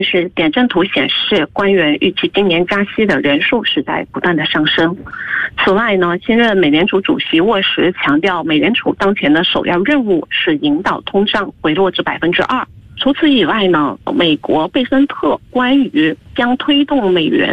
是点阵图显示，官员预期今年加息的人数是在不断的上升。此外呢，新任美联储主席沃什强调，美联储当前的首要任务是引导通胀回落至2%。除此以外呢，美国贝森特关于将推动美元